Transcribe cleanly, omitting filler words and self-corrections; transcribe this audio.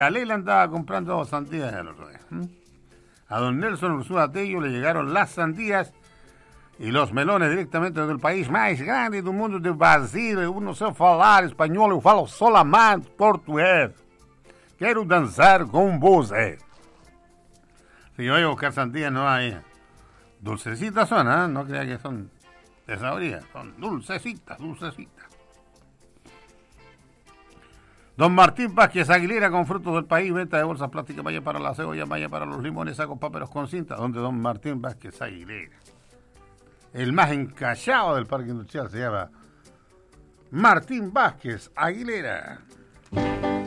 A Leila andaba comprando sandías el otro día. A don Nelson Ursúa Tello le llegaron las sandías y los melones directamente del país mais grande do mundo de Brasil. Eu não sei falar espanhol, eu falo solamente portugués. Quero dançar com você. Si yo voy a buscar sandías, no hay. Dulcecitas son, ¿eh? No crea que son desabridas. Son dulcecitas, dulcecitas. Don Martín Vázquez Aguilera, con frutos del país, venta de bolsas plásticas, vaya para la cebolla, vaya para los limones, sacos paperos con cinta, donde don Martín Vázquez Aguilera, el más encallado del parque industrial, se llama Martín Vázquez Aguilera.